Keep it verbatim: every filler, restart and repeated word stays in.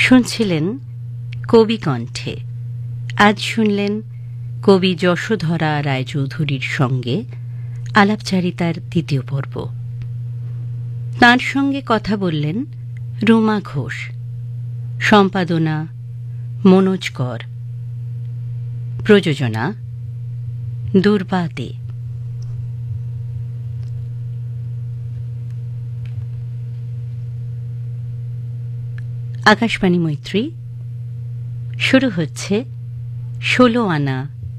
শুনছিলেন কবি কণ্ঠে। আজ শুনলেন কবি যশোধরা রায়চৌধুরীর সঙ্গে আলাপচারিতার দ্বিতীয় পর্ব। তাঁর সঙ্গে কথা বললেন রুমা ঘোষ, সম্পাদনা মনোজ কর, প্রযোজনা দুর্বা দে। আকাশবাণী মৈত্রী, শুরু হচ্ছে ষোলো আনা